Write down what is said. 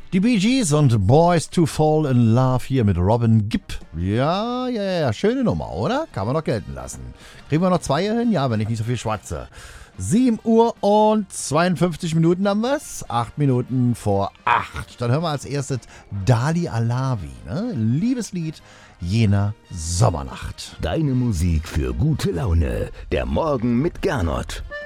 Die Bee Gees und Boys to Fall in Love hier mit Robin Gibb. Ja, schöne Nummer, oder? Kann man doch gelten lassen. Kriegen wir noch 2 hier hin? Ja, wenn ich nicht so viel schwatze. 7 Uhr und 52 Minuten haben wir's. 8 Minuten vor 8. Dann hören wir als erstes Dali Alavi, ne? Liebeslied jener Sommernacht. Deine Musik für gute Laune. Der Morgen mit Gernot.